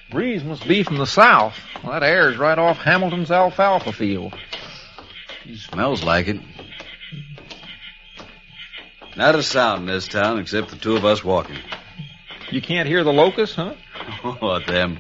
Breeze must be from the south. Well, that air's right off Hamilton's alfalfa field. It smells like it. Not a sound in this town except the two of us walking. You can't hear the locusts, huh? Oh, them.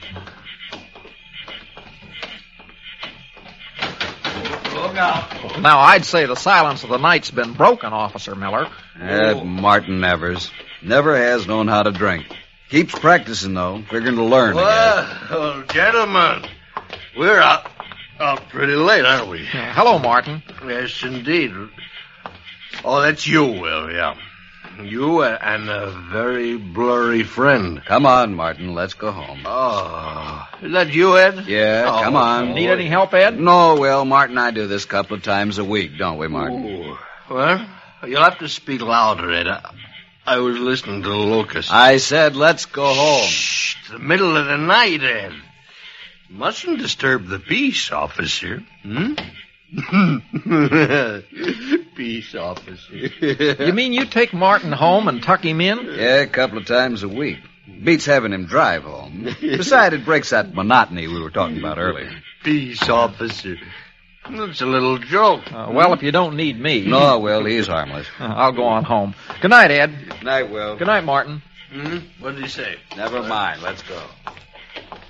Look out. Now, I'd say the silence of the night's been broken, Officer Miller. That Martin Evers never has known how to drink. Keeps practicing, though, figuring to learn. Well, gentlemen, we're out pretty late, aren't we? Hello, Martin. Yes, indeed. Oh, that's you, Will, yeah. You and a very blurry friend. Come on, Martin, let's go home. Oh, is that you, Ed? Yeah, come on. Need any help, Ed? No, Will, Martin and I do this a couple of times a week, don't we, Martin? Ooh. Well, you'll have to speak louder, Ed. I was listening to the locusts. I said let's go home. Shh, it's the middle of the night, Ed. You mustn't disturb the peace, officer. Peace, officer. You mean you take Martin home and tuck him in? Yeah, a couple of times a week. Beats having him drive home. Besides, it breaks that monotony we were talking about earlier. Peace, officer. It's a little joke. Well, if you don't need me. No, Will, he's harmless. I'll go on home. Good night, Ed. Good night, Will. Good night, Martin. What did he say? Never mind. Let's go.